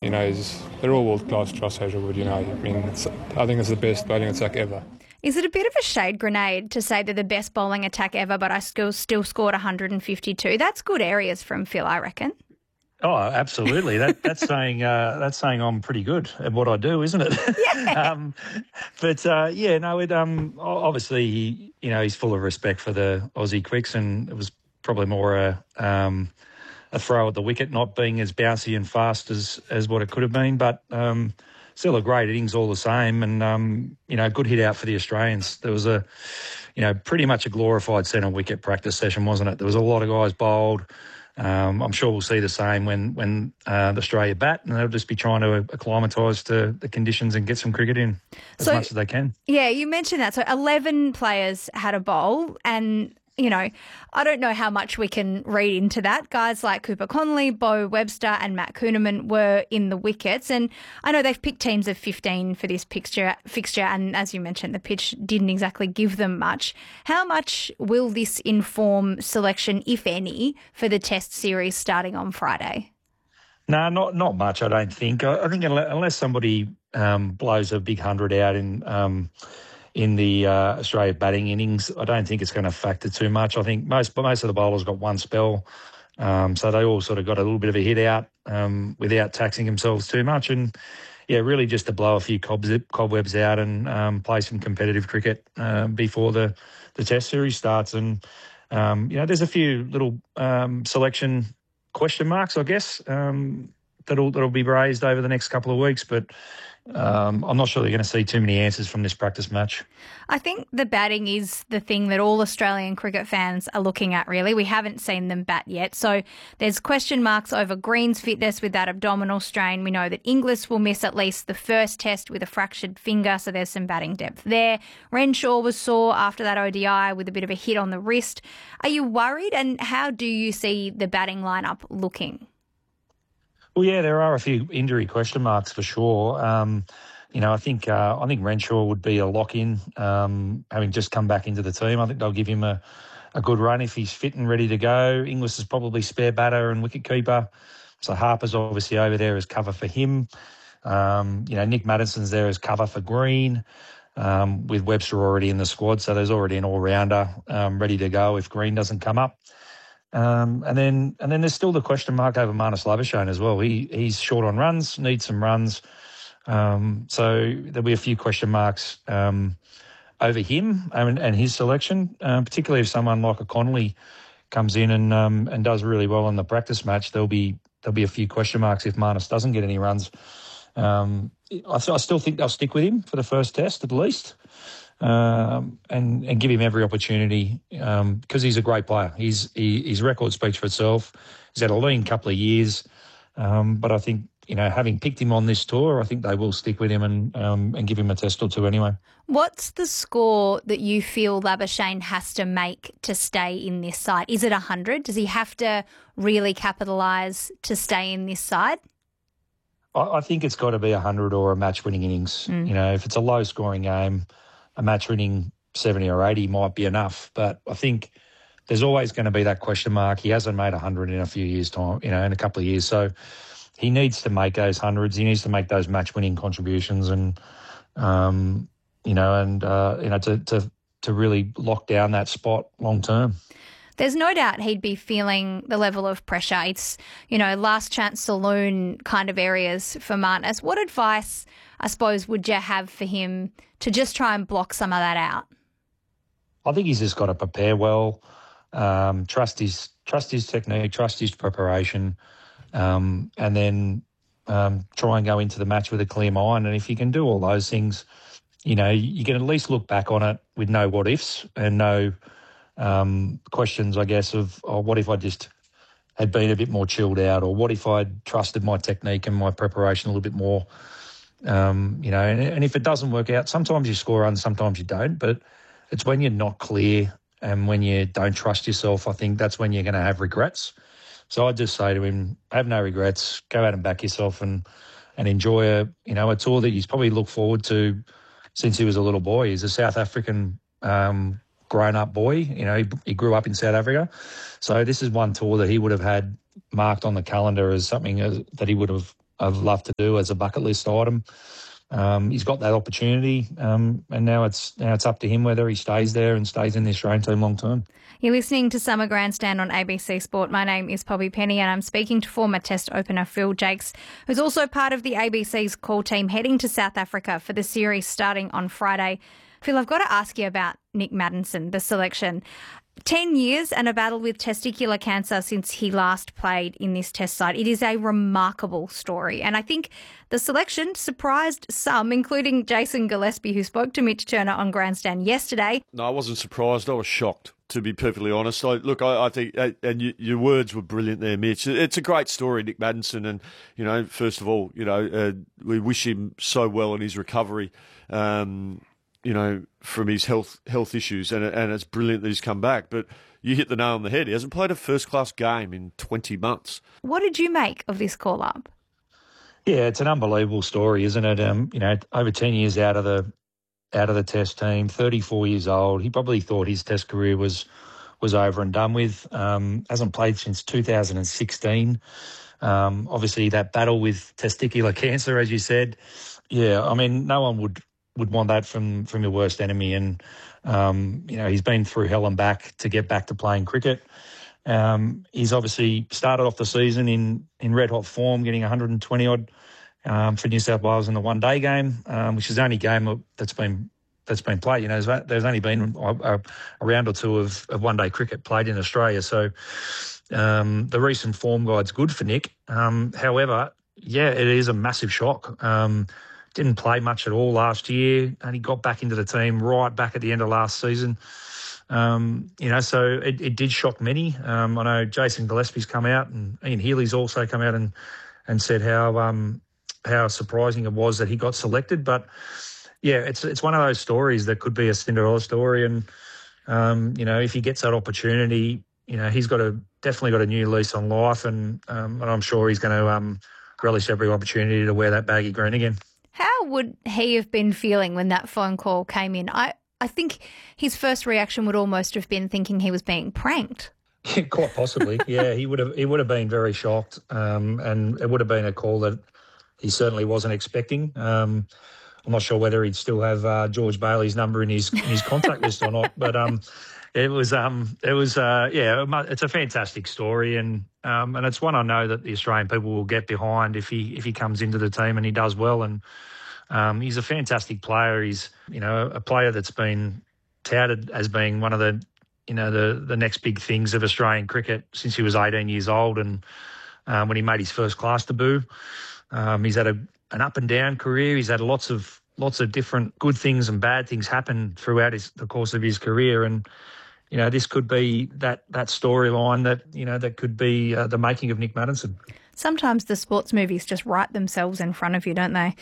they're all world-class. Josh Hazlewood, I think it's the best bowling attack ever. Is it a bit of a shade grenade to say they're the best bowling attack ever, but I still scored 152? That's good areas from Phil, I reckon. Oh, absolutely. That's saying I'm pretty good at what I do, isn't it? Yeah. Obviously he's full of respect for the Aussie quicks, and it was probably more a throw at the wicket, not being as bouncy and fast as what it could have been, but still a great innings all the same, and good hit out for the Australians. There was pretty much a glorified centre wicket practice session, wasn't it? There was a lot of guys bowled. I'm sure we'll see the same when Australia bat, and they'll just be trying to acclimatise to the conditions and get some cricket in as much as they can. Yeah, you mentioned that. So 11 players had a bowl, and I don't know how much we can read into that. Guys like Cooper Connolly, Beau Webster and Matt Kuhnemann were in the wickets. And I know they've picked teams of 15 for this fixture. And as you mentioned, the pitch didn't exactly give them much. How much will this inform selection, if any, for the Test series starting on Friday? No, not much, I don't think. I think unless somebody blows a big 100 out in the Australia batting innings, I don't think it's going to factor too much. I think most of the bowlers got one spell, so they all sort of got a little bit of a hit out without taxing themselves too much. And, really just to blow a few cobwebs out and play some competitive cricket before the Test series starts. And, there's a few little selection question marks, I guess, that'll be raised over the next couple of weeks, but I'm not sure they're going to see too many answers from this practice match. I think the batting is the thing that all Australian cricket fans are looking at, really. We haven't seen them bat yet. So there's question marks over Green's fitness with that abdominal strain. We know that Inglis will miss at least the first test with a fractured finger, so there's some batting depth there. Renshaw was sore after that ODI with a bit of a hit on the wrist. Are you worried, and how do you see the batting lineup looking? Well, yeah, there are a few injury question marks for sure. I think Renshaw would be a lock-in, having just come back into the team. I think they'll give him a good run if he's fit and ready to go. Inglis is probably spare batter and wicketkeeper. So Harper's obviously over there as cover for him. Nick Maddison's there as cover for Green, with Webster already in the squad. So there's already an all-rounder ready to go if Green doesn't come up. And then there's still the question mark over Marnus Labuschagne as well. He's short on runs, needs some runs. So there'll be a few question marks over him and his selection, particularly if someone like a Connolly comes in and does really well in the practice match. There'll be a few question marks if Marnus doesn't get any runs. I still think they'll stick with him for the first test at least. And give him every opportunity because he's a great player. His record speaks for itself. He's had a lean couple of years, but I think having picked him on this tour, I think they will stick with him and give him a test or two anyway. What's the score that you feel Labuschagne has to make to stay in this side? Is it 100? Does he have to really capitalise to stay in this side? I think it's got to be 100 or a match-winning innings. If it's a low-scoring game, a match-winning 70 or 80 might be enough. But I think there's always going to be that question mark. He hasn't made 100 in a few years' time, in a couple of years. So he needs to make those hundreds. He needs to make those match-winning contributions and, to really lock down that spot long-term. There's no doubt he'd be feeling the level of pressure. It's, last chance saloon kind of areas for Marnus. What advice, I suppose, would you have for him to just try and block some of that out? I think he's just got to prepare well, trust his technique, trust his preparation, and then try and go into the match with a clear mind. And if you can do all those things, you can at least look back on it with no what ifs and no questions, I guess, of what if I just had been a bit more chilled out, or what if I'd trusted my technique and my preparation a little bit more. And if it doesn't work out, sometimes you score runs, sometimes you don't, but it's when you're not clear and when you don't trust yourself, I think that's when you're going to have regrets. So I'd just say to him, have no regrets, go out and back yourself and enjoy a tour that he's probably looked forward to since he was a little boy. He's a South African grown-up boy. He grew up in South Africa. So this is one tour that he would have had marked on the calendar as something that he would have I'd love to do as a bucket list item. He's got that opportunity, and now it's up to him whether he stays there and stays in the Australian team long term. You're listening to Summer Grandstand on ABC Sport. My name is Poppy Penny and I'm speaking to former Test opener Phil Jakes, who's also part of the ABC's call team heading to South Africa for the series starting on Friday. Phil, I've got to ask you about Nick Maddinson, the selection. 10 years and a battle with testicular cancer since he last played in this Test side. It is a remarkable story. And I think the selection surprised some, including Jason Gillespie, who spoke to Mitch Turner on Grandstand yesterday. No, I wasn't surprised. I was shocked, to be perfectly honest. I think, and your words were brilliant there, Mitch. It's a great story, Nick Maddinson. And, first of all, we wish him so well in his recovery. From his health issues, and it's brilliant that he's come back. But you hit the nail on the head. He hasn't played a first-class game in 20 months. What did you make of this call-up? Yeah, it's an unbelievable story, isn't it? Over 10 years out of the Test team, 34 years old. He probably thought his Test career was over and done with. Hasn't played since 2016. Obviously, that battle with testicular cancer, as you said. Yeah, I mean, no one would want that from your worst enemy. And, he's been through hell and back to get back to playing cricket. He's obviously started off the season in red-hot form, getting 120-odd for New South Wales in the one-day game, which is the only game that's been played. There's only been a round or two of one-day cricket played in Australia. So the recent form guide's good for Nick. However, yeah, it is a massive shock. Didn't play much at all last year, and he got back into the team right back at the end of last season. So it did shock many. I know Jason Gillespie's come out, and Ian Healy's also come out and said how surprising it was that he got selected. But yeah, it's one of those stories that could be a Cinderella story, and if he gets that opportunity, he's definitely got a new lease on life, and I'm sure he's going to relish every opportunity to wear that baggy green again. How would he have been feeling when that phone call came in? I think his first reaction would almost have been thinking he was being pranked. Yeah, quite possibly. Yeah, he would have been very shocked, and it would have been a call that he certainly wasn't expecting. I'm not sure whether he'd still have George Bailey's number in his contact list or not, but it's a fantastic story, and it's one I know that the Australian people will get behind if he comes into the team and he does well. And he's a fantastic player. He's a player that's been touted as being one of the next big things of Australian cricket since he was 18 years old, and when he made his first class debut. He's had an up and down career. He's had lots of different good things and bad things happen throughout the course of his career, and this could be that storyline that could be the making of Nick Maddinson. Sometimes the sports movies just write themselves in front of you, don't they?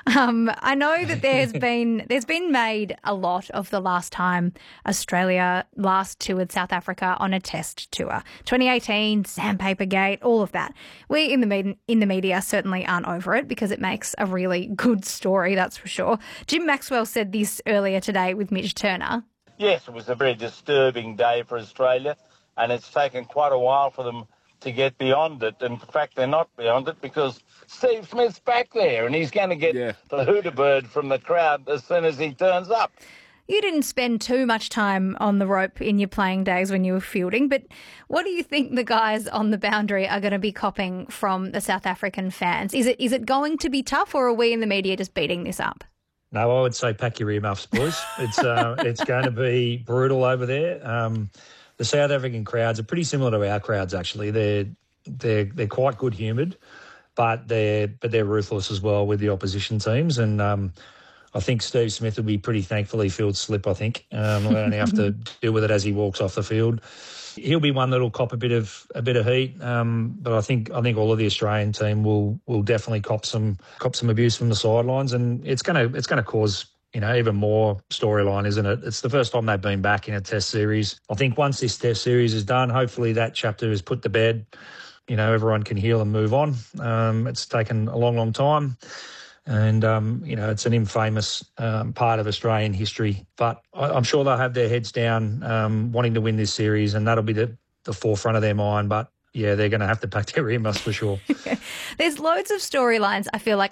I know that there's been made a lot of the last time Australia last toured South Africa on a Test tour. 2018, Sandpaper Gate, all of that. We in the media certainly aren't over it because it makes a really good story, that's for sure. Jim Maxwell said this earlier today with Mitch Turner. Yes, it was a very disturbing day for Australia, and it's taken quite a while for them to get beyond it. In fact, they're not beyond it because Steve Smith's back there and he's going to get the hooter bird from the crowd as soon as he turns up. You didn't spend too much time on the rope in your playing days when you were fielding, but what do you think the guys on the boundary are going to be copping from the South African fans? Is it going to be tough, or are we in the media just beating this up? No, I would say pack your earmuffs, boys. It's going to be brutal over there. The South African crowds are pretty similar to our crowds, actually. They're quite good-humoured, but they're ruthless as well with the opposition teams. And I think Steve Smith will be pretty thankful he fields slip, I think. We'll only have to deal with it as he walks off the field. He'll be one that'll cop a bit of heat, but I think all of the Australian team will definitely cop some abuse from the sidelines, and it's gonna cause even more storyline, isn't it? It's the first time they've been back in a Test series. I think once this Test series is done, hopefully that chapter is put to bed. Everyone can heal and move on. It's taken a long, long time. And, it's an infamous part of Australian history. But I'm sure they'll have their heads down wanting to win this series, and that'll be the forefront of their mind. But yeah, they're going to have to pack their earmuffs for sure. There's loads of storylines I feel like